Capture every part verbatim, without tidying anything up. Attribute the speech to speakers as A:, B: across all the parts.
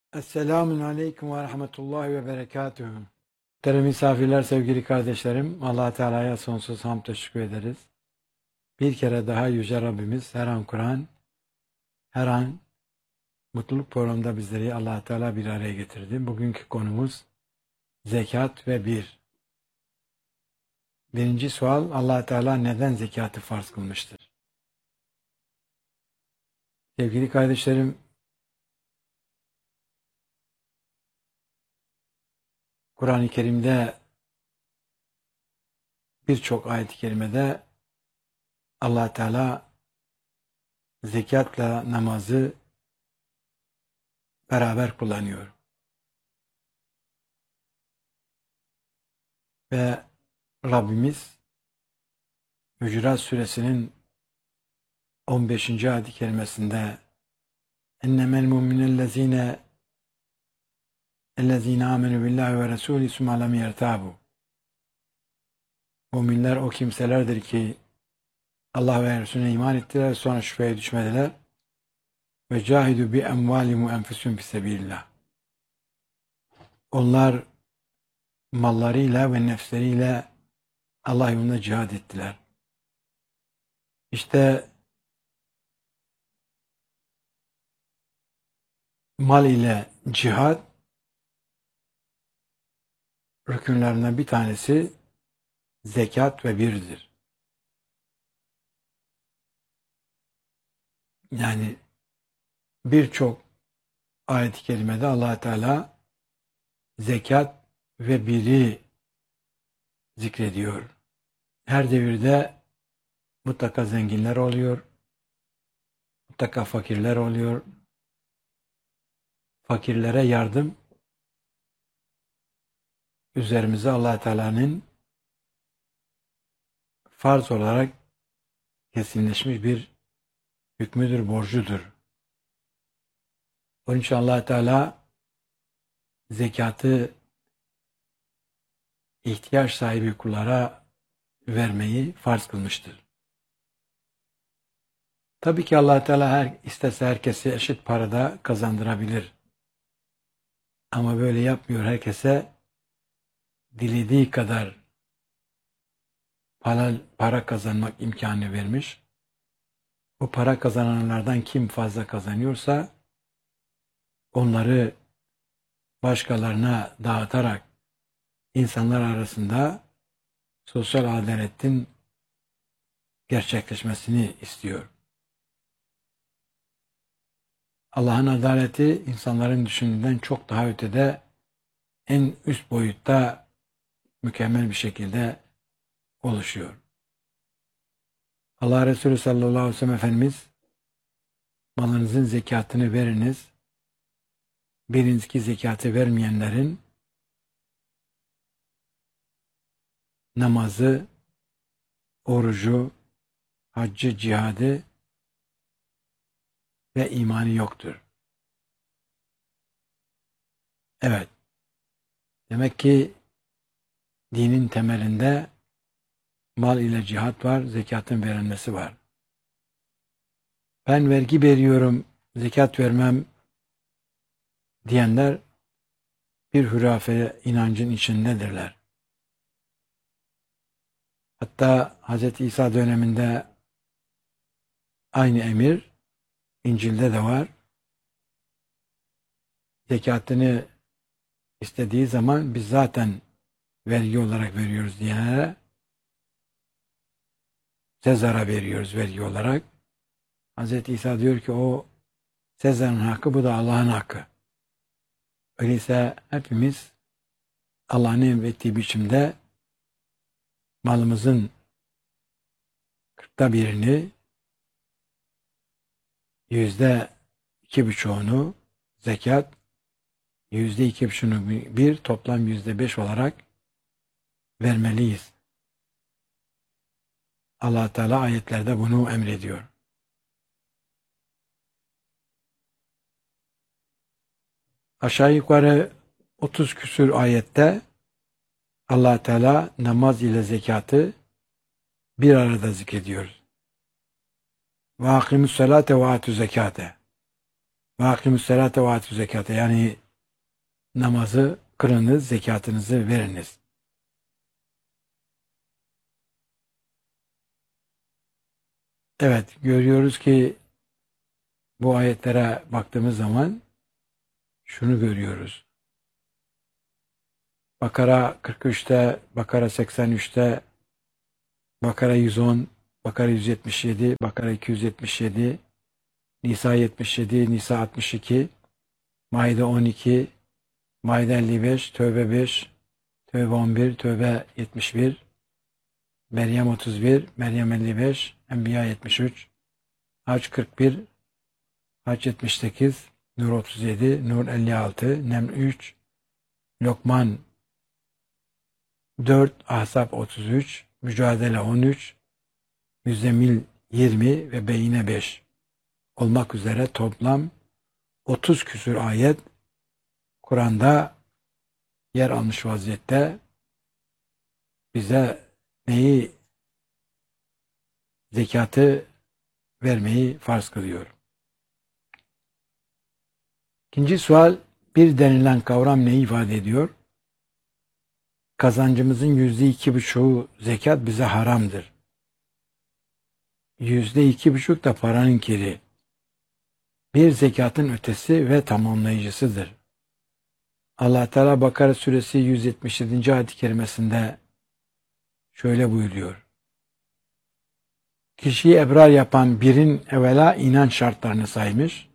A: Esselamun Aleyküm ve Rahmetullahi ve Berekatühü. Muhterem misafirler, sevgili kardeşlerim, Allah Teala'ya sonsuz hamd teşekkür ederiz. Bir kere daha Yüce Rabbimiz her an Kur'an, her an mutluluk programında bizleri Allah Teala bir araya getirdi. Bugünkü konumuz zekat ve bir. Birinci sual, Allah Teala neden zekatı farz kılmıştır? Sevgili kardeşlerim, Kur'an-ı Kerim'de birçok ayet-i kerimede Allah Teala zekatla namazı beraber kullanıyor. Ve Rabbimiz Hucurat Suresinin on beşinci ayet-i kerimesinde ennemel mu'minellezine ellezine amenu billahi ve resulü sümme lem yertabu. Müminler o kimselerdir ki Allah ve Resulüne iman ettiler, sonra şüpheye düşmediler. Ve cahidu bi emvalim ve enfusum fisebillah. Onlar mallarıyla ve nefsleriyle Allah yolunda cihad ettiler. İşte mal ile cihad rükünlerinden bir tanesi zekat ve birdir. Yani birçok ayet-i kerimede Allah Teala zekat ve biri zikrediyor. Her devirde mutlaka zenginler oluyor, mutlaka fakirler oluyor. Fakirlere yardım üzerimize Allah Teala'nın farz olarak kesinleşmiş bir hükmüdür, borcudur. Onun için Allah Teala zekatı ihtiyaç sahibi kullara vermeyi farz kılmıştır. Tabii ki Allah Teala her istese herkese eşit parada kazandırabilir. Ama böyle yapmıyor. Herkese dilediği kadar para, para kazanmak imkanı vermiş. O para kazananlardan kim fazla kazanıyorsa onları başkalarına dağıtarak insanlar arasında sosyal adaletin gerçekleşmesini istiyor. Allah'ın adaleti insanların düşündüğünden çok daha ötede, en üst boyutta mükemmel bir şekilde oluşuyor. Allah Resulü sallallahu aleyhi ve sellem Efendimiz malınızın zekatını veriniz. Biliniz ki zekatı vermeyenlerin namazı, orucu, haccı, cihadı ve imanı yoktur. Evet. Demek ki dinin temelinde mal ile cihat var, zekatın verilmesi var. Ben vergi veriyorum, zekat vermem diyenler bir hurafe inancın içindedirler. Hatta Hz. İsa döneminde aynı emir İncil'de de var. Zekatını istediği zaman biz zaten vergi olarak veriyoruz diyenlere Sezar'a veriyoruz vergi olarak. Hz. İsa diyor ki o Sezar'ın hakkı, bu da Allah'ın hakkı. Öyleyse hepimiz Allah'ın emrettiği biçimde malımızın kırkta birini, yüzde iki buçuğunu zekat, yüzde iki buçuğunu bir, toplam yüzde beş olarak vermeliyiz. Allah Teala ayetlerde bunu emrediyor. Aşağı yukarı otuz küsur ayette Allah Teala namaz ile zekatı bir arada zikrediyor. Ve akimus salate ve atü zekate. Ve akimussalate ve atü zekate. Yani namazı kılınız, zekatınızı veriniz. Evet, görüyoruz ki bu ayetlere baktığımız zaman şunu görüyoruz. Bakara kırk üçte, Bakara seksen üçte, Bakara yüz on, Bakara yüz yetmiş yedi, Bakara iki yüz yetmiş yedi, Nisa yetmiş yedi, Nisa altmış iki, Maide on iki, Maide elli beş, Tövbe beş, Tövbe on bir, Tövbe yetmiş bir, Meryem otuz bir, Meryem elli beş, Enbiya yetmiş üç, Hac kırk bir, Hac yetmiş sekiz, Nur otuz yedi, Nur elli altı, Neml üç, Lokman dört, Ahzab otuz üç, Mücadele on üç, Müzzemmil yirmi ve Beyine beş olmak üzere toplam otuz küsur ayet Kur'an'da yer almış vaziyette. Bize neyi, zekatı vermeyi farz kılıyor. İkinci sual, bir denilen kavram neyi ifade ediyor? Kazancımızın yüzde iki buçuğu zekat bize haramdır. Yüzde iki buçuk da paranın kiri. Bir zekatın ötesi ve tamamlayıcısıdır. Allah Teala Bakara suresi yüz yetmiş yedinci ayet-i kerimesinde şöyle buyuruyor. Kişiyi ebrar yapan birin evvela inanç şartlarını saymış,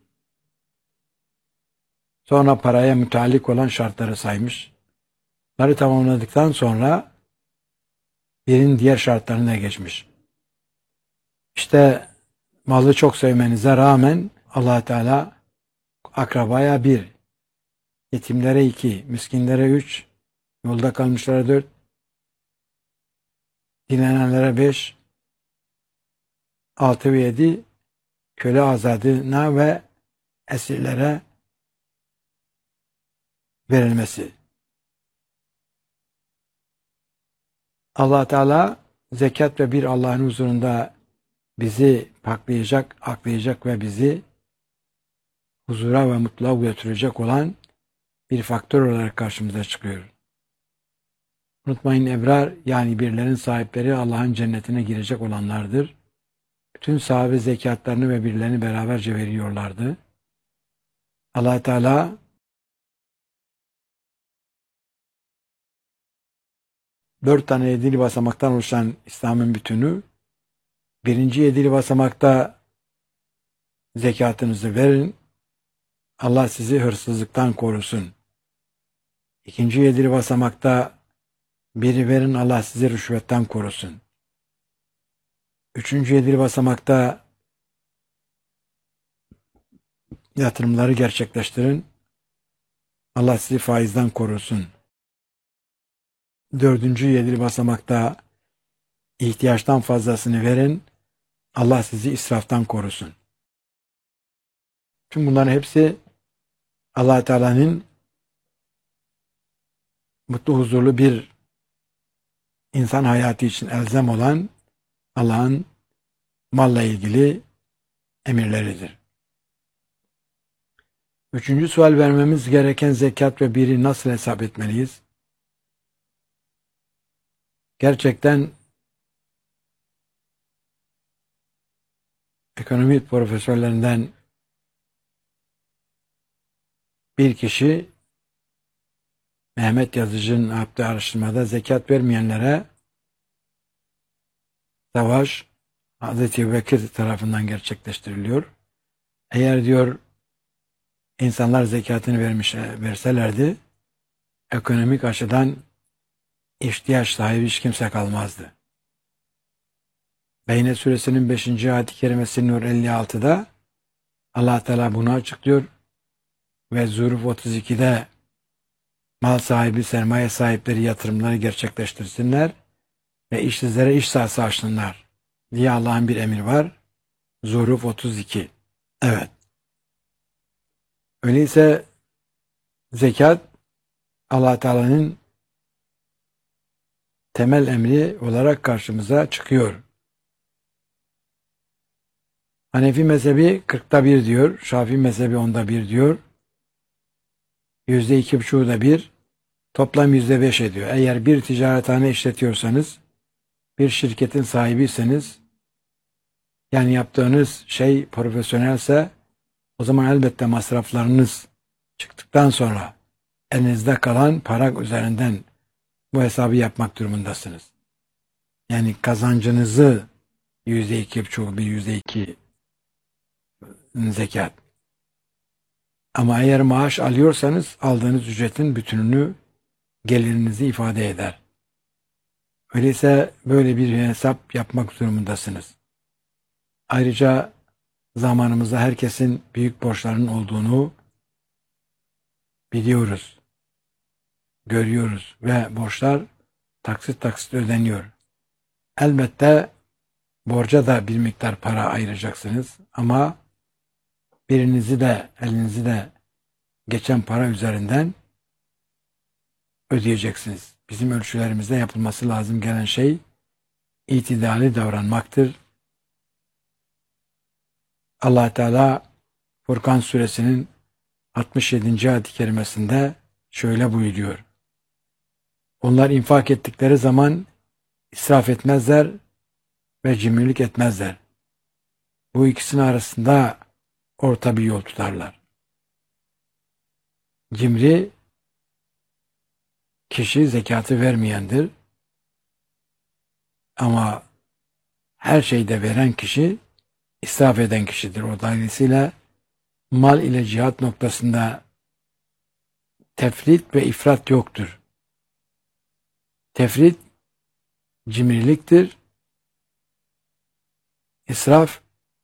A: sonra paraya müteallik olan şartları saymış. Bunları tamamladıktan sonra birin diğer şartlarına geçmiş. İşte malı çok sevmenize rağmen Allah Teala akrabaya bir, yetimlere iki, miskinlere üç, yolda kalmışlara dört, dinlenenlere beş, altı ve yedi, köle azadına ve esirlere verilmesi. Allah Teala zekat ve bir Allah'ın huzurunda bizi paklayacak, aklayacak ve bizi huzura ve mutluluğa götürecek olan bir faktör olarak karşımıza çıkıyor. Unutmayın, ebrar yani birlerin sahipleri Allah'ın cennetine girecek olanlardır. Bütün sahabe zekatlarını ve birlerini beraberce veriyorlardı. Allah Teala dört tane yedili basamaktan oluşan İslam'ın bütünü, birinci yedili basamakta zekatınızı verin, Allah sizi hırsızlıktan korusun. İkinci yedili basamakta biri verin, Allah sizi rüşvetten korusun. Üçüncü yedili basamakta yatırımları gerçekleştirin, Allah sizi faizden korusun. Dördüncü yedili basamakta ihtiyaçtan fazlasını verin, Allah sizi israftan korusun. Tüm bunların hepsi Allah Teala'nın mutlu, huzurlu bir insan hayatı için elzem olan Allah'ın malla ilgili emirleridir. Üçüncü sual, vermemiz gereken zekat ve biri nasıl hesap etmeliyiz? Gerçekten ekonomi profesörlerinden bir kişi Mehmet Yazıcı'nın yaptığı araştırmada zekat vermeyenlere savaş Hazreti Ebubekir tarafından gerçekleştiriliyor. Eğer diyor insanlar zekatını vermiş, verselerdi ekonomik açıdan ihtiyaç sahibi hiç kimse kalmazdı. Beyne suresinin beşinci ayet-i kerimesi Nur elli altıda Allah Teala bunu açıklıyor ve Zuhruf otuz ikide mal sahibi, sermaye sahipleri yatırımları gerçekleştirsinler ve işsizlere iş sahası açsınlar diye Allah'ın bir emir var. Zuhruf otuz iki. Evet. Öyleyse zekat Allah Teala'nın temel emri olarak karşımıza çıkıyor. Hanefi mezhebi kırkta bir diyor. Şafii mezhebi onda bir diyor. Yüzde iki buçuğu da bir. Toplam yüzde beş ediyor. Eğer bir ticarethane işletiyorsanız, bir şirketin sahibiyseniz, yani yaptığınız şey profesyonelse, o zaman elbette masraflarınız çıktıktan sonra elinizde kalan para üzerinden bu hesabı yapmak durumundasınız. Yani kazancınızı yüzde iki buçuk, bir yüzde iki zekat. Ama eğer maaş alıyorsanız aldığınız ücretin bütününü, gelirinizi ifade eder. Öyleyse böyle bir hesap yapmak durumundasınız. Ayrıca zamanımızda herkesin büyük borçlarının olduğunu biliyoruz, görüyoruz ve borçlar taksit taksit ödeniyor. Elbette borca da bir miktar para ayıracaksınız ama birinizi de elinizi de geçen para üzerinden ödeyeceksiniz. Bizim ölçülerimizde yapılması lazım gelen şey itidali davranmaktır. Allah Teala Furkan suresinin altmış yedinci ayet-i kerimesinde şöyle buyuruyor. Onlar infak ettikleri zaman israf etmezler ve cimrilik etmezler. Bu ikisinin arasında orta bir yol tutarlar. Cimri kişi zekatı vermeyendir. Ama her şeyde veren kişi israf eden kişidir. O dolayısıyla mal ile cihat noktasında tefrit ve ifrat yoktur. Tefrit cimriliktir. İsraf,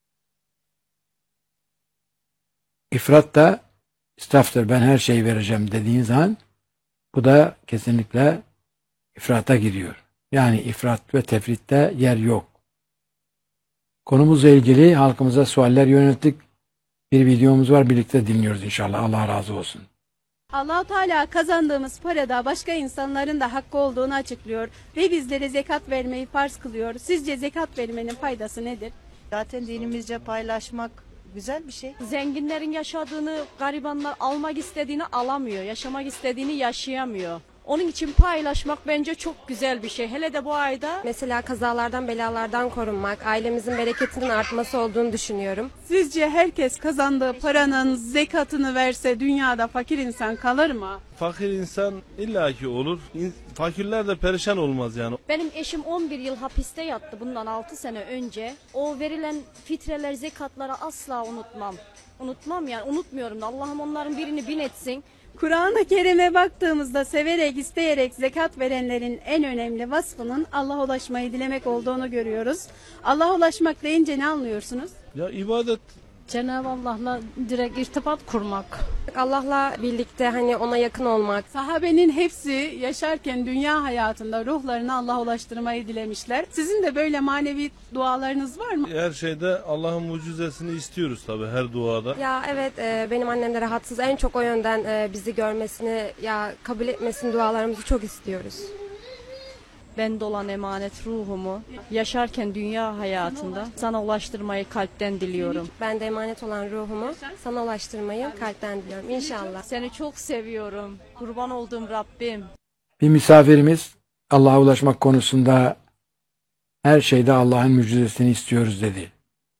A: ifrat da israftır. Ben her şeyi vereceğim dediğin zaman bu da kesinlikle ifrata giriyor. Yani ifrat ve tefritte yer yok. Konumuzla ilgili halkımıza sualler yönelttik. Bir videomuz var, birlikte dinliyoruz inşallah. Allah razı olsun.
B: Allah-u Teala kazandığımız parada başka insanların da hakkı olduğunu açıklıyor ve bizlere zekat vermeyi farz kılıyor. Sizce zekat vermenin faydası nedir?
C: Zaten dinimizce paylaşmak güzel bir şey.
D: Zenginlerin yaşadığını garibanlar almak istediğini alamıyor. Yaşamak istediğini yaşayamıyor. Onun için paylaşmak bence çok güzel bir şey. Hele de bu ayda.
E: Mesela kazalardan, belalardan korunmak, ailemizin bereketinin artması olduğunu düşünüyorum.
B: Sizce herkes kazandığı paranın zekatını verse dünyada fakir insan kalır mı?
F: Fakir insan illaki olur. İn- Fakirler de perişan olmaz yani.
D: Benim eşim on bir yıl hapiste yattı bundan altı sene önce. O verilen fitreler, zekatları asla unutmam. Unutmam yani, unutmuyorum da. Allah'ım onların birini bin etsin.
B: Kur'an-ı Kerim'e baktığımızda severek, isteyerek zekat verenlerin en önemli vasfının Allah'a ulaşmayı dilemek olduğunu görüyoruz. Allah'a ulaşmak deyince ne anlıyorsunuz?
F: Ya ibadet
D: Cenab-ı Allah'la direkt irtibat kurmak.
E: Allah'la birlikte hani ona yakın olmak.
B: Sahabenin hepsi yaşarken dünya hayatında ruhlarını Allah'a ulaştırmayı dilemişler. Sizin de böyle manevi dualarınız var mı?
F: her şeyde Allah'ın mucizesini istiyoruz tabii her duada.
E: Ya evet e, benim annem de rahatsız. En çok o yönden e, bizi görmesini, ya kabul etmesini dualarımızı çok istiyoruz.
D: Bende olan emanet ruhumu yaşarken dünya hayatında sana ulaştırmayı kalpten diliyorum.
E: Ben de emanet olan ruhumu sana ulaştırmayı kalpten diliyorum İnşallah.
D: Seni çok seviyorum. Kurban olduğum Rabbim.
A: Bir misafirimiz Allah'a ulaşmak konusunda her şeyde Allah'ın mucizesini istiyoruz dedi.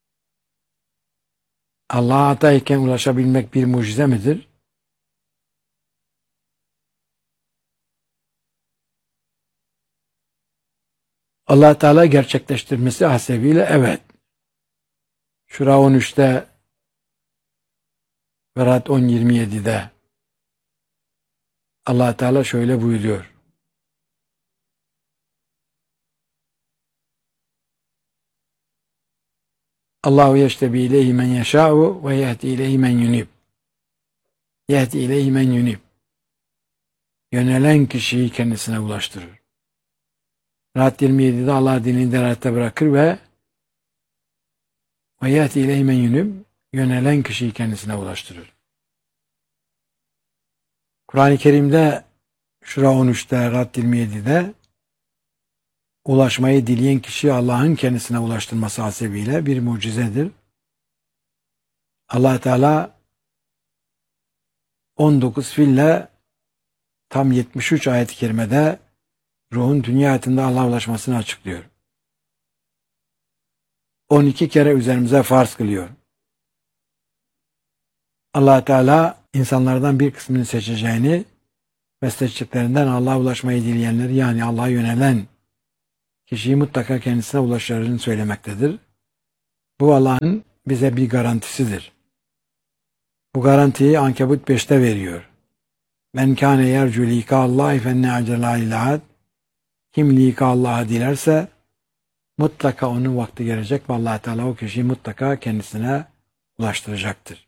A: Allah'a hatayken ulaşabilmek bir mucize midir? Allah Teala gerçekleştirmesi hasebiyle evet. Şura on üçte ve Ra'd on yirmi yedide Allah Teala şöyle buyuruyor. Allahu yeştebi ileyhi men yeşâ'u ve yehdi ileyhi men yunib. Yehdi ileyhi men yunib. Yönelen kişiyi kendisine ulaştırır. Ra'd yirmi yedide Allah dinini deralette bırakır ve ve yehdi ileyhi men yunib. Yönelen kişiyi kendisine ulaştırır. Kur'an-ı Kerim'de Şura on üçte, Ra'd yirmi yedide ulaşmayı dileyen kişi Allah'ın kendisine ulaştırması hasebiyle bir mucizedir. Allah Teala on dokuz fiille tam yetmiş üç ayet-i kerimede ruhun dünya hayatında Allah'a ulaşmasını açıklıyor. on iki kere üzerimize farz kılıyor. Allah Teala insanlardan bir kısmını seçeceğini ve seçtiklerinden Allah'a ulaşmayı dileyenleri, yani Allah'a yönelen kişiyi mutlaka kendisine ulaşacağını söylemektedir. Bu Allah'ın bize bir garantisidir. Bu garantiyi Ankebut beşte veriyor. Men kâne yercu lika Allahi fenne acela ilahat. Kim lika Allah'a dilerse mutlaka onun vakti gelecek ve Allah Teala o kişiyi mutlaka kendisine ulaştıracaktır.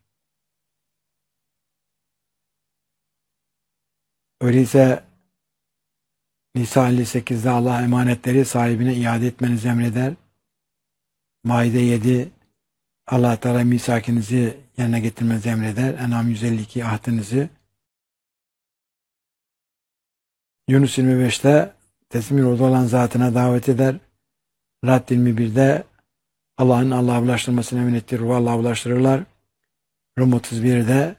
A: Öyleyse Nisa elli sekizde Allah emanetleri sahibine iade etmenizi emreder. Maide yedi Allah Teala misakinizi yerine getirmenizi emreder. En'am yüz elli iki ahdinizi. Yunus yirmi beşte teslim yolda olan zatına davet eder. Rad yirmi birde Allah'ın Allah'a ulaştırmasını emin ettiği ruhu Allah'a ulaştırırlar. Rum otuz birde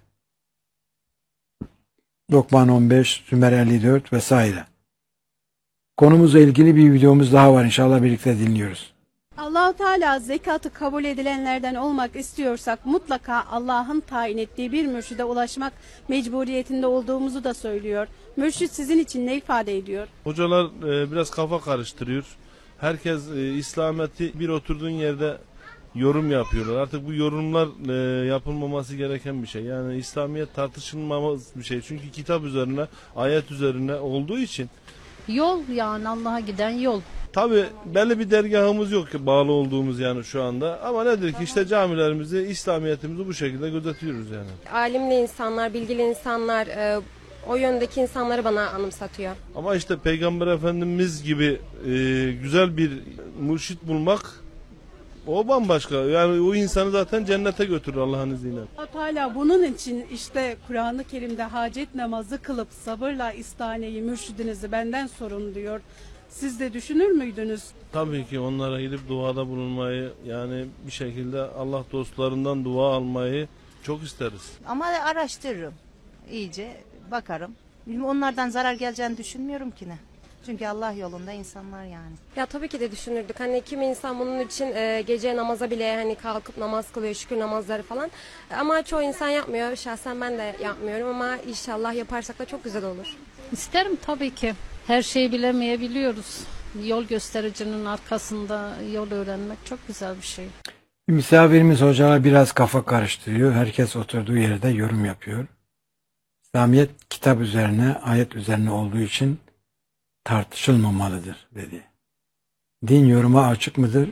A: Lokman on beş, Zümer elli dört vesaire. Konumuzla ilgili bir videomuz daha var. İnşallah birlikte dinliyoruz.
B: Allah-u Teala zekatı kabul edilenlerden olmak istiyorsak mutlaka Allah'ın tayin ettiği bir mürşide ulaşmak mecburiyetinde olduğumuzu da söylüyor. Mürşid sizin için ne ifade ediyor?
F: Hocalar e, biraz kafa karıştırıyor. Herkes e, İslamiyet'i bir oturduğun yerde yorum yapıyorlar. Artık bu yorumlar e, yapılmaması gereken bir şey. Yani İslamiyet tartışılmamaz bir şey. Çünkü kitap üzerine, ayet üzerine olduğu için.
G: Yol, yani Allah'a giden yol.
F: Tabi belli bir dergahımız yok ki bağlı olduğumuz yani şu anda. Ama nedir ki işte camilerimizi, İslamiyetimizi bu şekilde gözetiyoruz yani.
E: Alimli insanlar, bilgili insanlar, e, o yöndeki insanları bana anımsatıyor.
F: Ama işte Peygamber Efendimiz gibi e, güzel bir mürşit bulmak o bambaşka. Yani o insanı zaten cennete götürür Allah'ın izniyle.
B: Allah Teala bunun için işte Kur'an-ı Kerim'de hacet namazı kılıp sabırla istaneyi, mürşidinizi benden sorun diyor. Siz de düşünür müydünüz?
F: Tabii ki onlara gidip duada bulunmayı, yani bir şekilde Allah dostlarından dua almayı çok isteriz.
C: Ama araştırırım. İyice bakarım. Bilmiyorum, onlardan zarar geleceğini düşünmüyorum ki ne. Çünkü Allah yolunda insanlar yani.
E: Ya tabii ki de düşünürdük. Hani kim insan bunun için e, gece namaza bile hani kalkıp namaz kılıyor, şükür namazları falan. Ama çoğu insan yapmıyor. Şahsen ben de yapmıyorum ama inşallah yaparsak da çok güzel olur.
G: İsterim tabii ki. Her şeyi bilemeyebiliyoruz. Yol göstericinin arkasında yol öğrenmek çok güzel bir şey.
A: Misafirimiz hocalar biraz kafa karıştırıyor. Herkes oturduğu yerde yorum yapıyor. İslamiyet kitap üzerine, ayet üzerine olduğu için tartışılmamalıdır dedi. Din yoruma açık mıdır?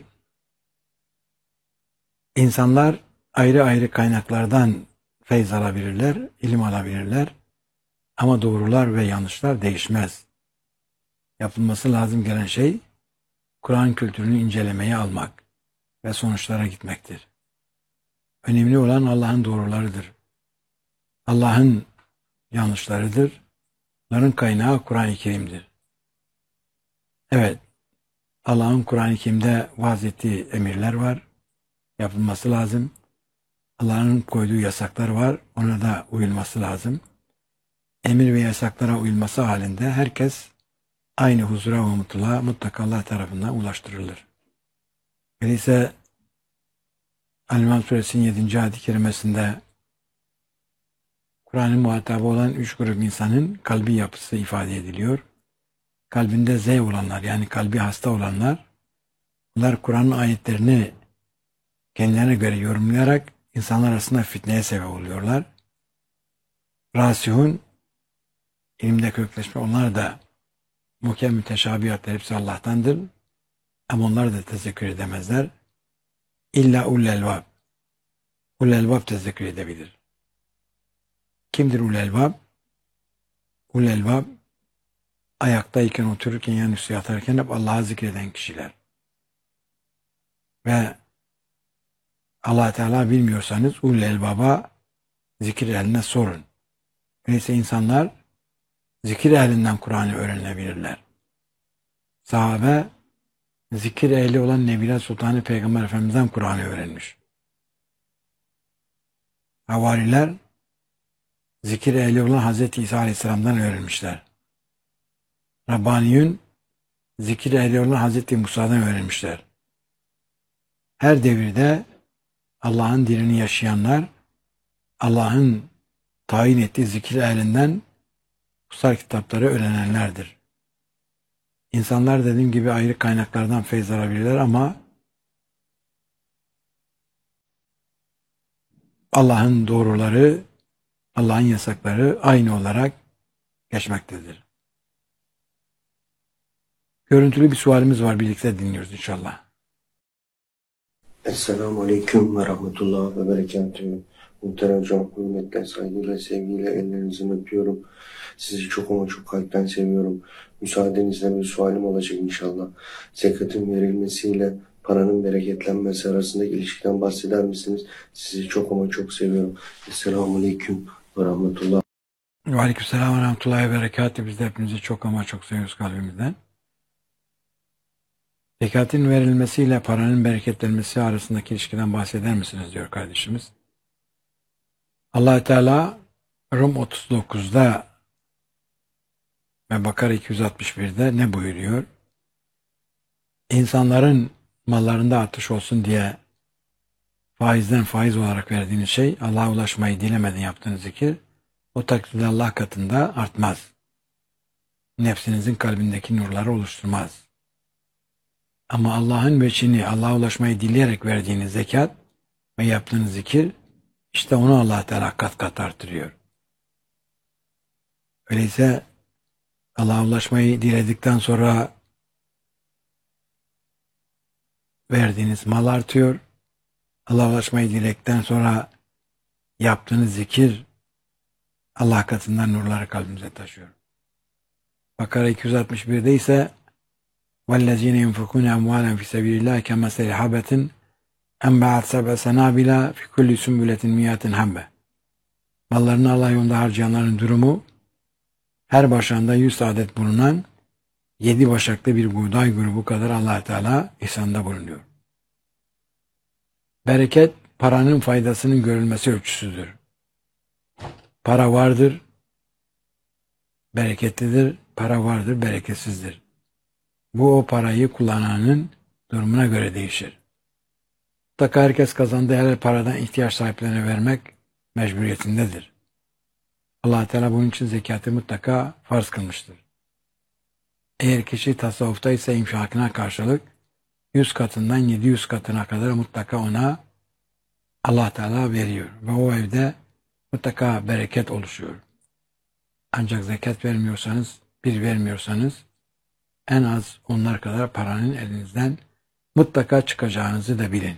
A: İnsanlar ayrı ayrı kaynaklardan feyz alabilirler, ilim alabilirler. Ama doğrular ve yanlışlar değişmez. Yapılması lazım gelen şey Kur'an kültürünü incelemeye almak ve sonuçlara gitmektir. Önemli olan Allah'ın doğrularıdır. Allah'ın yanlışlarıdır. Bunların kaynağı Kur'an-ı Kerim'dir. Evet, Allah'ın Kur'an-ı Kerim'de vaaz ettiği emirler var. Yapılması lazım. Allah'ın koyduğu yasaklar var. Ona da uyulması lazım. Emir ve yasaklara uyulması halinde herkes aynı huzura ve mutluluğa mutlaka Allah tarafından ulaştırılır. Öyleyse Al-İmran Suresinin yedinci ayet-i kerimesinde Kur'an'ın muhatabı olan üç grup insanın kalbi yapısı ifade ediliyor. Kalbinde zey olanlar, yani kalbi hasta olanlar, bunlar Kur'an'ın ayetlerini kendilerine göre yorumlayarak insanlar arasında fitneye sebep oluyorlar. Rasihun, ilimde kökleşme, onlar da muhkem müteşabihatler hepsi Allah'tandır. Ama onlar da tezekkür edemezler. İlla ulul elbab. Ulul elbab tezekkür edebilir. Kimdir ulul elbab? Ulul elbab, ayaktayken, otururken, yanüstü yatarken hep Allah'ı zikreden kişiler. Ve Allah Teala bilmiyorsanız ulul elbaba zikir ehline sorun. Öyleyse insanlar zikir ehlinden Kur'an'ı öğrenebilirler. Sahabe zikir ehli olan Nebiler Sultanı Peygamber Efendimiz'den Kur'an'ı öğrenmiş. Havariler zikir ehli olan Hazreti İsa Aleyhisselam'dan öğrenmişler. Rabbaniyun zikir ehli olan Hazreti Musa'dan öğrenmişler. Her devirde Allah'ın dinini yaşayanlar Allah'ın tayin ettiği zikir ehlinden kutsal kitapları öğrenenlerdir. İnsanlar dediğim gibi ayrı kaynaklardan feyz alabilirler ama Allah'ın doğruları, Allah'ın yasakları aynı olarak geçmektedir. Görüntülü bir sualimiz var, birlikte dinliyoruz inşallah.
H: Esselamu Aleyküm ve Rahmetullah ve Berekatühü. Muhterem hocam, hürmetle, saygıyla, sevgiyle ellerinizden öpüyorum. Sizi çok ama çok kalpten seviyorum. Müsaadenizle bir sualim olacak inşallah. Zekatın verilmesiyle paranın bereketlenmesi arasındaki ilişkiden bahseder misiniz? Sizi çok ama çok seviyorum. Esselamu Aleyküm ve Rahmetullah.
A: Ve Aleykümselam ve Rahmetullahi ve Berekatühü. Biz de hepinizi çok ama çok seviyoruz kalbimizden. Zekatın verilmesiyle paranın bereketlenmesi arasındaki ilişkiden bahseder misiniz diyor kardeşimiz. Allah Teala Rum otuz dokuzda ve Bakara iki yüz altmış birde ne buyuruyor? İnsanların mallarında artış olsun diye faizden faiz olarak verdiğiniz şey, Allah'a ulaşmayı dilemeden yaptığınız zikir, o takdirde Allah katında artmaz. Nefsinizin kalbindeki nurları oluşturmaz. Ama Allah'ın veçini, Allah'a ulaşmayı dileyerek verdiğiniz zekat ve yaptığınız zikir, işte onu Allah Teala kat kat artırıyor. Öyleyse Allah'a ulaşmayı diledikten sonra verdiğiniz mal artıyor. Allah'a ulaşmayı diledikten sonra yaptığınız zikir Allah katından nurları kalbimize taşıyor. Bakara iki yüz altmış birde ise وَالَّذ۪ينَ يُنْفِقُونَ اَمْوَالًا فِي سَب۪يلِ اللّٰهِ كَمَثَلِ حَبَةٍ اَنْبَعَتْ سَبْعَ سَنَابِلَ فِي كُلِّ سُنْبُلَةٍ مِيَّةٍ حَبَّةٍ. Mallarını Allah yolunda harcayanların durumu, her başağında yüz adet bulunan yedi başaklı bir buğday grubu kadar Allah Teala ihsanda bulunuyor. Bereket, paranın faydasının görülmesi ölçüsüdür. Para vardır, bereketlidir, para vardır, bereketsizdir. Bu o parayı kullananın durumuna göre değişir. Mutlaka herkes kazandığı helal paradan ihtiyaç sahiplerine vermek mecburiyetindedir. Allah Teala bunun için zekatı mutlaka farz kılmıştır. Eğer kişi tasavvufta ise infakına karşılık yüz katından yedi yüz katına kadar mutlaka ona Allah Teala veriyor ve o evde mutlaka bereket oluşuyor. Ancak zekat vermiyorsanız, bir vermiyorsanız en az onlar kadar paranın elinizden mutlaka çıkacağınızı da bilin.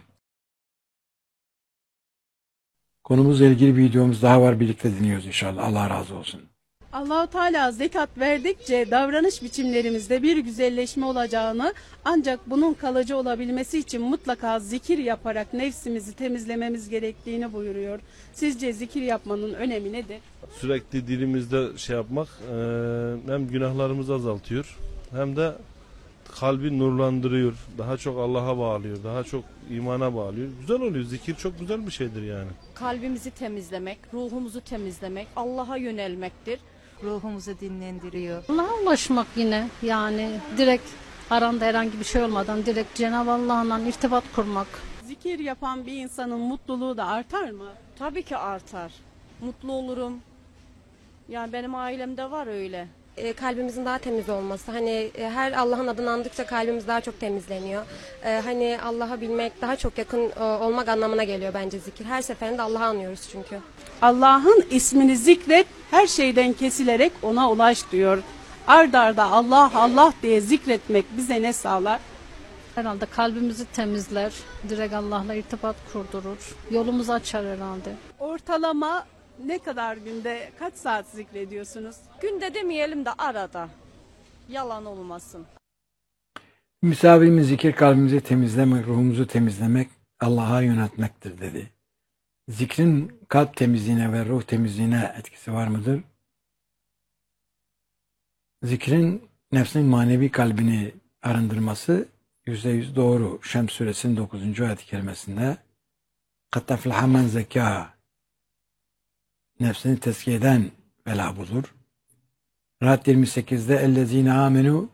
A: Konumuzla ilgili bir videomuz daha var, birlikte dinliyoruz inşallah. Allah razı olsun.
B: Allah-u Teala zekat verdikçe davranış biçimlerimizde bir güzelleşme olacağını, ancak bunun kalıcı olabilmesi için mutlaka zikir yaparak nefsimizi temizlememiz gerektiğini buyuruyor. Sizce zikir yapmanın önemi nedir?
F: Sürekli dilimizde şey yapmak e, hem günahlarımızı azaltıyor hem de kalbi nurlandırıyor. Daha çok Allah'a bağlıyor. Daha çok imana bağlıyor. Güzel oluyor. Zikir çok güzel bir şeydir yani.
D: Kalbimizi temizlemek, ruhumuzu temizlemek, Allah'a yönelmektir.
C: Ruhumuzu dinlendiriyor.
G: Allah'a ulaşmak yine, yani direkt aranda herhangi bir şey olmadan direkt Cenab-ı Allah'la irtibat kurmak.
B: Zikir yapan bir insanın mutluluğu da artar mı?
D: Tabii ki artar. Mutlu olurum. Yani benim ailemde var öyle.
E: E, kalbimizin daha temiz olması. Hani e, her Allah'ın adını andıkça kalbimiz daha çok temizleniyor. E, hani Allah'a bilmek, daha çok yakın e, olmak anlamına geliyor bence zikir. Her seferinde Allah'ı anıyoruz çünkü.
B: Allah'ın ismini zikret, her şeyden kesilerek ona ulaş diyor. Ard arda Allah Allah diye zikretmek bize ne sağlar?
G: Herhalde kalbimizi temizler, direkt Allah'la irtibat kurdurur. Yolumuzu açar herhalde.
B: Ortalama ne kadar günde kaç saat zikrediyorsunuz?
D: Günde demeyelim de arada. Yalan olmasın.
A: Misafirimiz zikir kalbimizi temizlemek, ruhumuzu temizlemek, Allah'a yöneltmektir dedi. Zikrin kalp temizliğine ve ruh temizliğine etkisi var mıdır? Zikrin nefsin manevi kalbini arındırması yüzde yüz doğru. Şems suresinin dokuzuncu ayet-i kerimesinde قَدْ تَفْلَحَ مَنْ زَكَّاهَا nefsini tezkiye eden bela bulur. Rahat yirmi sekizde ellezine amenu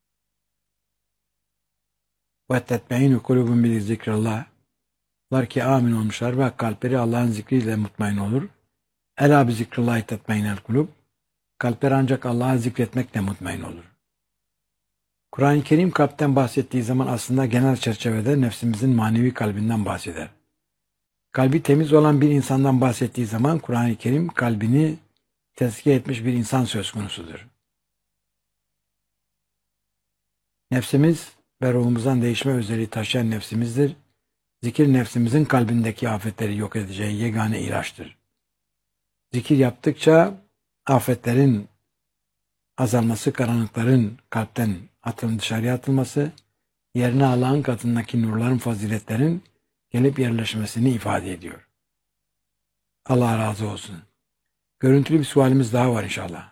A: ve tetmeinu kulubun bil zikrullah. Onlar ki amin olmuşlar ve kalpleri Allah'ın zikriyle mutmain olur. Ela bi zikrullahi tetmeinel kulub. Kalpler ancak Allah'ı zikretmekle mutmain olur. Kur'an-ı Kerim kalpten bahsettiği zaman aslında genel çerçevede nefsimizin manevi kalbinden bahseder. Kalbi temiz olan bir insandan bahsettiği zaman Kur'an-ı Kerim kalbini tezkiye etmiş bir insan söz konusudur. Nefsimiz ve ruhumuzdan değişme özelliği taşıyan nefsimizdir. Zikir nefsimizin kalbindeki afetleri yok edeceği yegane ilaçtır. Zikir yaptıkça afetlerin azalması, karanlıkların kalpten atın dışarıya atılması, yerine Allah'ın katındaki nurların, faziletlerin gelip yerleşmesini ifade ediyor. Allah razı olsun. Görüntülü bir sualimiz daha var inşallah.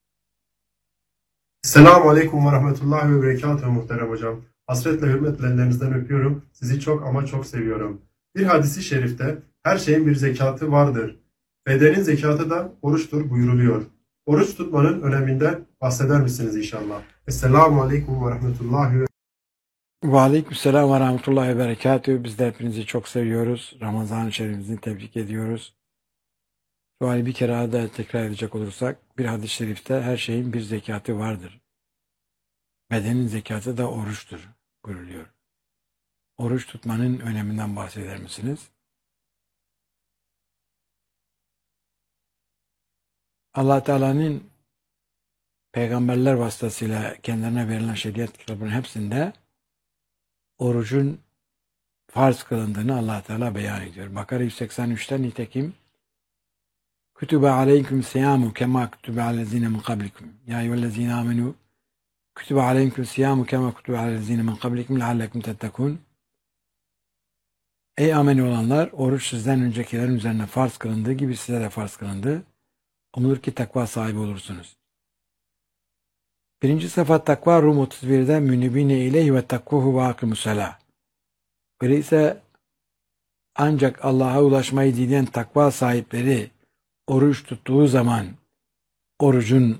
I: Selamun Aleyküm ve Rahmetullahi ve Berekatuhu muhterem hocam. Hasretle hürmetle ellerinizden öpüyorum. Sizi çok ama çok seviyorum. Bir hadisi şerifte her şeyin bir zekatı vardır. Bedenin zekatı da oruçtur buyuruluyor. Oruç tutmanın öneminden bahseder misiniz inşallah? Esselamu Aleyküm ve Rahmetullahi ve
A: Ve aleykümselam ve rahmetullahi ve berekatühü. Biz de hepinizi çok seviyoruz. Ramazan-ı Şerif'imizi tebrik ediyoruz. Suali bir kere daha tekrar edecek olursak, bir hadis-i şerifte her şeyin bir zekatı vardır. Bedenin zekatı da oruçtur buyuruluyor. Oruç tutmanın öneminden bahseder misiniz? Allah Teala'nın peygamberler vasıtasıyla kendilerine verilen şeriat kitabının hepsinde orucun farz kılındığını Allah Teala beyan ediyor. Bakara yüz seksen üçte nitekim Kütübe aleyküm siyamu kema kütübe alezine min kablikum. Ya eyyühellezine amenu kütübe aleyküm siyamu kema kütübe alezine min kablikum leallekum tettekun. Ey ameni olanlar, oruç sizden öncekilerin üzerine farz kılındığı gibi size de farz kılındı. Umulur ki takva sahibi olursunuz. Birinci sıfat takva Rum otuz birde münibine ileyhi ve takvuhu ve akimussalah. Öyleyse ancak Allah'a ulaşmayı dileyen takva sahipleri oruç tuttuğu zaman orucun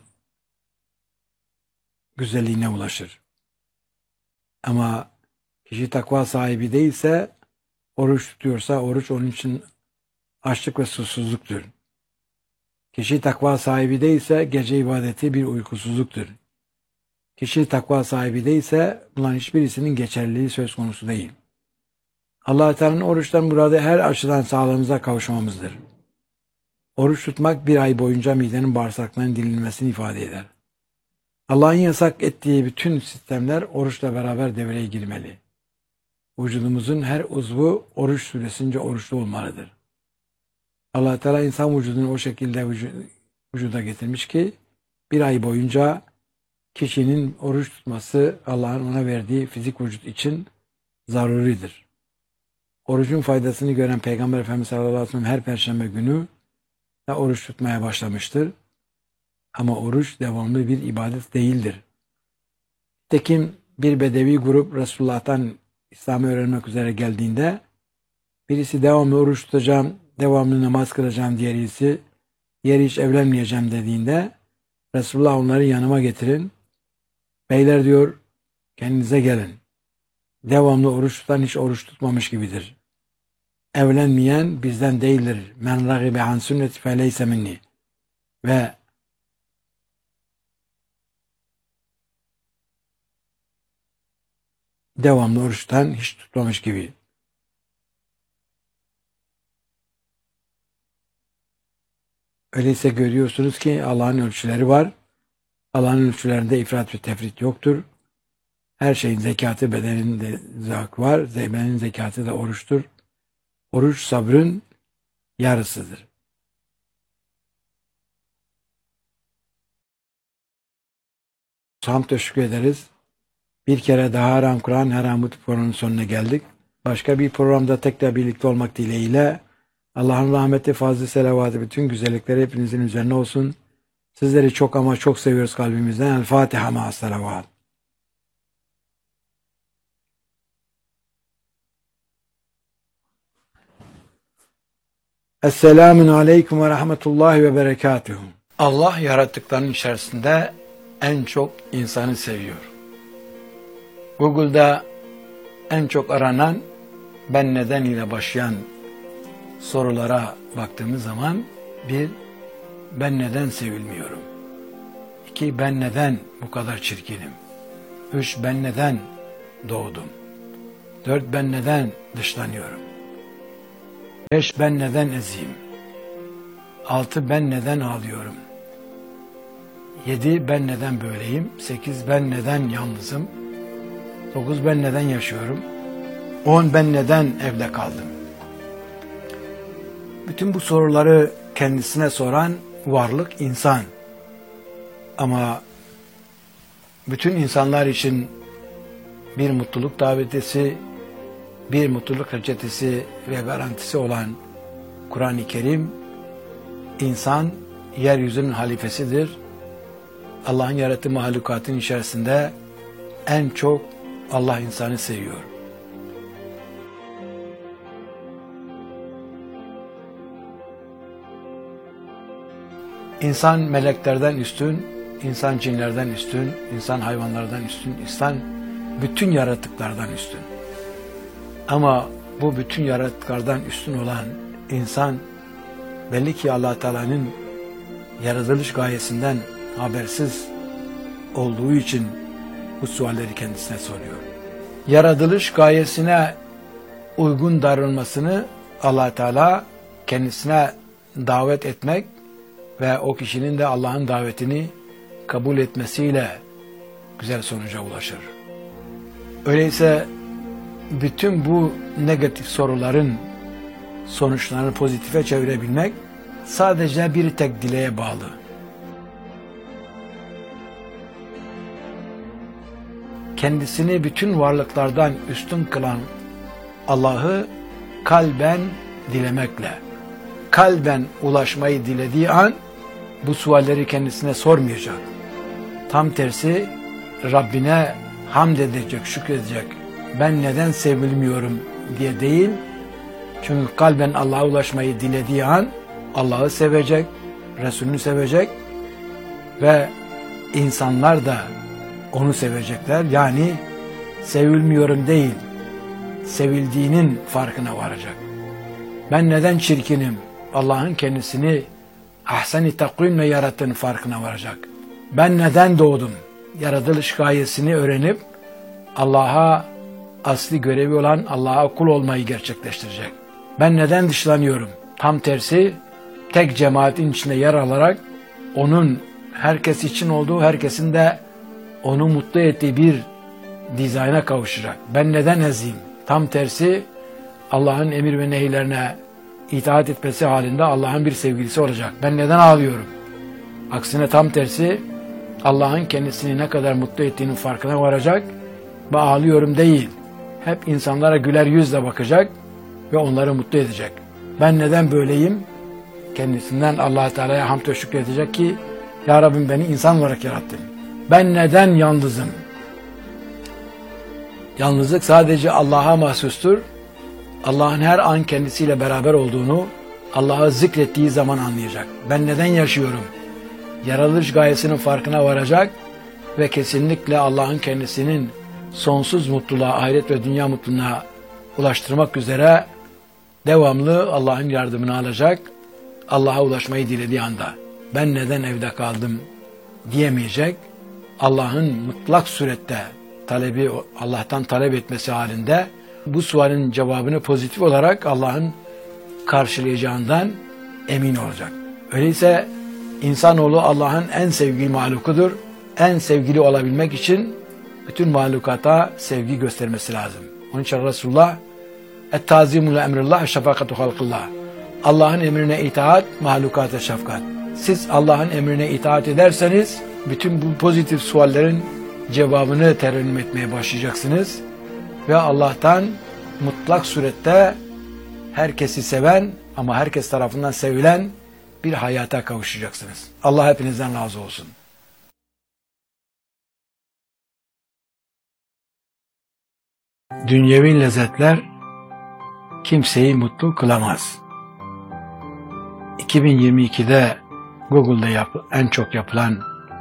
A: güzelliğine ulaşır. Ama kişi takva sahibi değilse, oruç tutuyorsa oruç onun için açlık ve susuzluktur. Kişi takva sahibi değilse gece ibadeti bir uykusuzluktur. Kişi takva sahibi değilse bunların hiçbirisinin geçerliliği söz konusu değil. Allah-u Teala'nın oruçtan muradı her açıdan sağlığımıza kavuşmamızdır. Oruç tutmak bir ay boyunca midenin bağırsaklarının dinlenmesini ifade eder. Allah'ın yasak ettiği bütün sistemler oruçla beraber devreye girmeli. Vücudumuzun her uzvu oruç süresince oruçlu olmalıdır. Allah Teala insan vücudunu o şekilde vücuda getirmiş ki bir ay boyunca kişinin oruç tutması Allah'ın ona verdiği fizik vücut için zaruridir. Orucun faydasını gören Peygamber Efendimiz sallallahu aleyhi ve sellem her perşembe günü da oruç tutmaya başlamıştır. Ama oruç devamlı bir ibadet değildir. Tekin bir bedevi grup Resulullah'tan İslam'ı öğrenmek üzere geldiğinde birisi devamlı oruç tutacağım, devamlı namaz kılacağım, diğerisi diğeri hiç evlenmeyeceğim dediğinde Resulullah onları yanıma getirin. Beyler diyor, kendinize gelin. Devamlı oruç tutan hiç oruç tutmamış gibidir. Evlenmeyen bizden değildir. Men ragibe an sünneti feleyse minni. Ve devamlı oruçtan hiç tutmamış gibi. Öyleyse görüyorsunuz ki Allah'ın ölçüleri var. Allah'ın ölçülerinde ifrat ve tefrit yoktur. Her şeyin zekatı, bedenin de zak var. Bedenin zekatı da oruçtur. Oruç sabrın yarısıdır. Hamd teşekkür ederiz. Bir kere daha her an Kur'an, her an bu programın sonuna geldik. Başka bir programda tekrar birlikte olmak dileğiyle Allah'ın rahmeti, fazlı selavatı, bütün güzellikleri hepinizin üzerine olsun. Sizleri çok ama çok seviyoruz kalbimizden. El Fatiha ma'as selavat. Esselamun aleyküm ve rahmetullahi ve berekatuhu. Allah yarattıklarının içerisinde en çok insanı seviyor. Google'da en çok aranan ben neden ile başlayan sorulara baktığımız zaman bir, ben neden sevilmiyorum? İki, ben neden bu kadar çirkinim? Üç, ben neden doğdum? Dört, ben neden dışlanıyorum? Beş, ben neden eziyim? Altı, ben neden ağlıyorum? Yedi, ben neden böyleyim? Sekiz, ben neden yalnızım? Dokuz, ben neden yaşıyorum? On, ben neden evde kaldım? Bütün bu soruları kendisine soran varlık insan. Ama bütün insanlar için bir mutluluk davetisi, bir mutluluk reçetesi ve garantisi olan Kur'an-ı Kerim, insan yeryüzünün halifesidir. Allah'ın yarattığı mahlukatın içerisinde en çok Allah insanı seviyor. İnsan meleklerden üstün, insan cinlerden üstün, insan hayvanlardan üstün, insan bütün yaratıklardan üstün. Ama bu bütün yaratıklardan üstün olan insan belli ki Allah Teala'nın yaratılış gayesinden habersiz olduğu için bu sualleri kendisine soruyor. Yaratılış gayesine uygun davranmasını Allah Teala kendisine davet etmek ve o kişinin de Allah'ın davetini kabul etmesiyle güzel sonuca ulaşır. Öyleyse bütün bu negatif soruların sonuçlarını pozitife çevirebilmek sadece bir tek dileğe bağlı. Kendisini bütün varlıklardan üstün kılan Allah'ı kalben dilemekle, kalben ulaşmayı dilediği an bu sualleri kendisine sormayacak. Tam tersi Rabbine hamd edecek, şükredecek. Ben neden sevilmiyorum diye değil. Çünkü kalben Allah'a ulaşmayı dilediği an Allah'ı sevecek, Resulünü sevecek ve insanlar da onu sevecekler. Yani sevilmiyorum değil, sevildiğinin farkına varacak. Ben neden çirkinim? Allah'ın kendisini ahsen-i takvimle yarattığının farkına varacak. Ben neden doğdum? Yaratılış gayesini öğrenip Allah'a asli görevi olan Allah'a kul olmayı gerçekleştirecek. Ben neden dışlanıyorum? Tam tersi tek cemaatin içinde yer alarak onun herkes için olduğu, herkesin de onu mutlu ettiği bir dizayna kavuşacak. Ben neden eziyim? Tam tersi Allah'ın emir ve nehirlerine itaat etmesi halinde Allah'ın bir sevgilisi olacak. Ben neden ağlıyorum? Aksine tam tersi Allah'ın kendisini ne kadar mutlu ettiğinin farkına varacak ve ağlıyorum değil. Hep insanlara güler yüzle bakacak ve onları mutlu edecek. Ben neden böyleyim? Kendisinden Allah Teala'ya hamd ve şükredecek ki Ya Rabbim beni insan olarak yarattın. Ben neden yalnızım? Yalnızlık sadece Allah'a mahsustur. Allah'ın her an kendisiyle beraber olduğunu Allah'ı zikrettiği zaman anlayacak. Ben neden yaşıyorum? Yaratılış gayesinin farkına varacak ve kesinlikle Allah'ın kendisinin sonsuz mutluluğa, ahiret ve dünya mutluluğuna ulaştırmak üzere devamlı Allah'ın yardımını alacak. Allah'a ulaşmayı dilediği anda ben neden evde kaldım diyemeyecek. Allah'ın mutlak surette talebi, Allah'tan talep etmesi halinde bu sualin cevabını pozitif olarak Allah'ın karşılayacağından emin olacak. Öyleyse insanoğlu Allah'ın en sevgili mahlukudur. En sevgili olabilmek için bütün mahlukata sevgi göstermesi lazım. Onun için Resulullah et-tazimu li emrillah şefakatu halkillah. Allah'ın emrine itaat, mahlukata şefkat. Siz Allah'ın emrine itaat ederseniz bütün bu pozitif suallerin cevabını terennüm etmeye başlayacaksınız ve Allah'tan mutlak surette herkesi seven ama herkes tarafından sevilen bir hayata kavuşacaksınız. Allah hepinizden razı olsun. Dünyevi lezzetler kimseyi mutlu kılamaz. iki bin yirmi ikide Google'da yap, en çok yapılan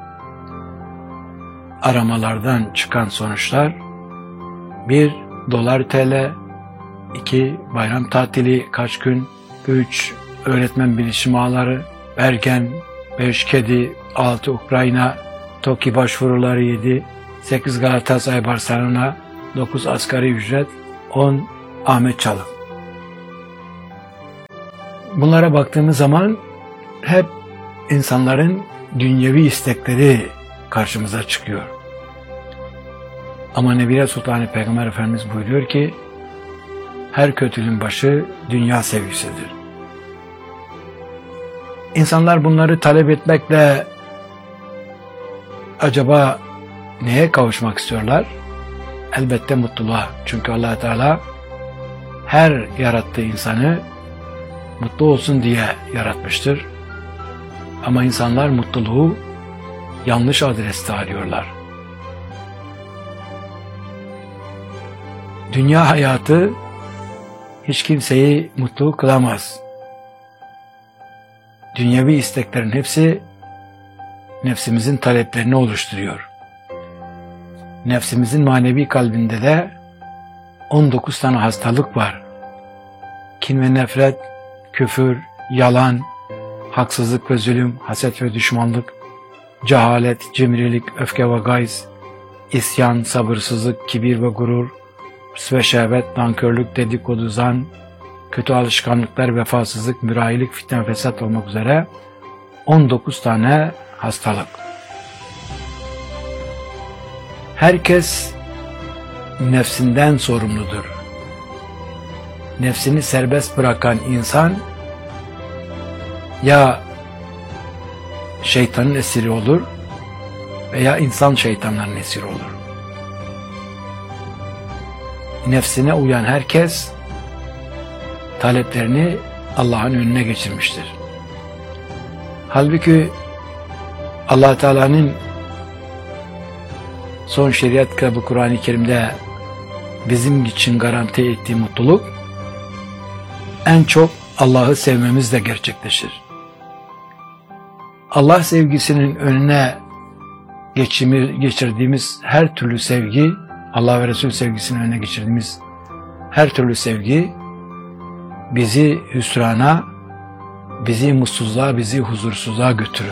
A: aramalardan çıkan sonuçlar: bir dolar T L, iki bayram tatili kaç gün, üç öğretmen bilişim ağları, Bergen, beş kedi, altı Ukrayna, TOKİ başvuruları yedi, sekiz Galatasaray Barcelona, dokuz asgari ücret, on Ahmet Çalık. Bunlara baktığımız zaman hep insanların dünyevi istekleri karşımıza çıkıyor. Ama Nebire Sultanı Peygamber Efendimiz buyuruyor ki, her kötülüğün başı dünya sevgisidir. İnsanlar bunları talep etmekle acaba neye kavuşmak istiyorlar? Elbette mutluluğa. Çünkü Allah Teala her yarattığı insanı mutlu olsun diye yaratmıştır. Ama insanlar mutluluğu yanlış adreste arıyorlar. Dünya hayatı hiç kimseyi mutlu kılamaz. Dünyevi isteklerin hepsi nefsimizin taleplerini oluşturuyor. Nefsimizin manevi kalbinde de on dokuz tane hastalık var. Kin ve nefret, küfür, yalan, haksızlık ve zulüm, haset ve düşmanlık, cehalet, cimrilik, öfke ve gayz, isyan, sabırsızlık, kibir ve gurur, hırs ve şehvet, nankörlük, dedikodu, zan, kötü alışkanlıklar, vefasızlık, mürahilik, fitne ve fesat olmak üzere on dokuz tane hastalık. Herkes nefsinden sorumludur. Nefsini serbest bırakan insan ya şeytanın esiri olur veya insan şeytanların esiri olur. Nefsine uyan herkes taleplerini Allah'ın önüne geçirmiştir. Halbuki Allah Teala'nın son şeriat kitabı Kur'an-ı Kerim'de bizim için garanti ettiği mutluluk en çok Allah'ı sevmemizle gerçekleşir. Allah sevgisinin önüne geçirdiğimiz her türlü sevgi, Allah ve Resul sevgisinin önüne geçirdiğimiz her türlü sevgi bizi hüsrana, bizi mutsuzluğa, bizi huzursuzluğa götürür.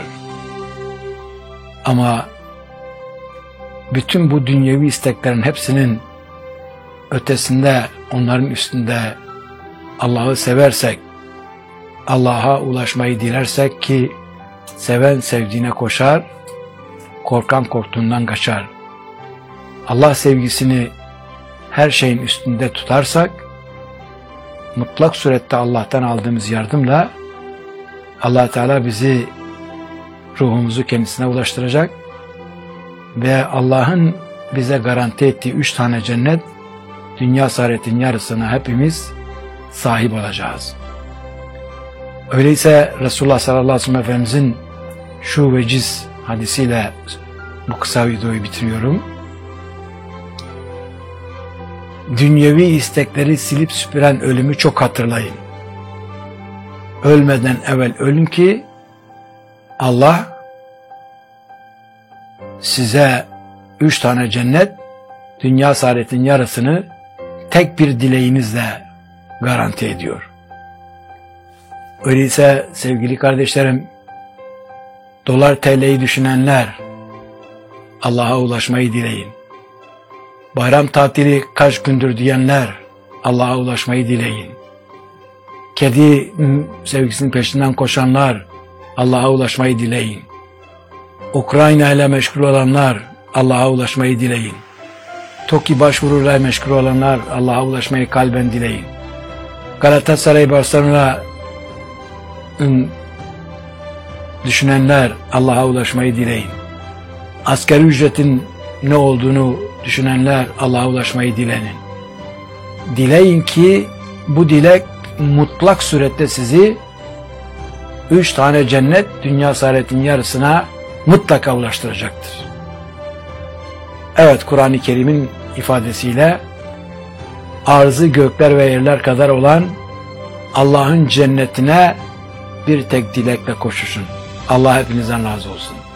A: Ama bütün bu dünyevi isteklerin hepsinin ötesinde, onların üstünde Allah'ı seversek, Allah'a ulaşmayı dilersek ki seven sevdiğine koşar, korkan korktuğundan kaçar. Allah sevgisini her şeyin üstünde tutarsak, mutlak surette Allah'tan aldığımız yardımla Allah Teala bizi, ruhumuzu kendisine ulaştıracak ve Allah'ın bize garanti ettiği üç tane cennet, dünya saadetin yarısına hepimiz sahip olacağız. Öyleyse Resulullah sallallahu aleyhi ve sellem Efendimizin şu veciz hadisiyle bu kısa videoyu bitiriyorum. Dünyevi istekleri silip süpüren ölümü çok hatırlayın. Ölmeden evvel ölün ki Allah size üç tane cennet, dünya saadetin yarısını tek bir dileğinizle garanti ediyor. Öyleyse sevgili kardeşlerim, dolar T L'yi düşünenler Allah'a ulaşmayı dileyin. Bayram tatili kaç gündür diyenler Allah'a ulaşmayı dileyin. Kedi sevgisinin peşinden koşanlar Allah'a ulaşmayı dileyin. Ukrayna ile meşgul olanlar Allah'a ulaşmayı dileyin. TOKİ başvuruyla meşgul olanlar Allah'a ulaşmayı kalben dileyin. Galatasaray Barcelona düşünenler Allah'a ulaşmayı dileyin. Asgari ücretin ne olduğunu düşünenler Allah'a ulaşmayı dileyin. Dileyin ki bu dilek mutlak surette sizi üç tane cennet, dünya saadetin yarısına mutlaka ulaştıracaktır. Evet, Kur'an-ı Kerim'in ifadesiyle arzı gökler ve yerler kadar olan Allah'ın cennetine bir tek dilekle koşuşun. Allah hepinizden razı olsun.